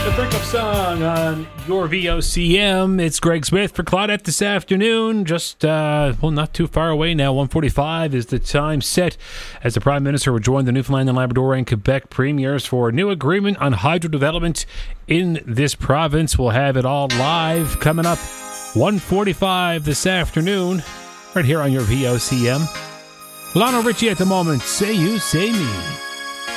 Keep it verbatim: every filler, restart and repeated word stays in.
The breakup song on your V O C M. It's Greg Smith for Claudette this afternoon. Just, uh, well, not too far away now. one forty-five is the time set as the Prime Minister will join the Newfoundland and Labrador and Quebec premiers for a new agreement on hydro development in this province. We'll have it all live coming up one forty-five this afternoon right here on your V O C M. Lionel Richie at the moment. Say you, say me.